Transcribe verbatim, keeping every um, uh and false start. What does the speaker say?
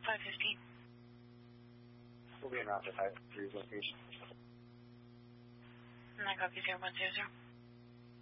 five fifteen. We'll be in route to five three location. And I copy zero one zero zero.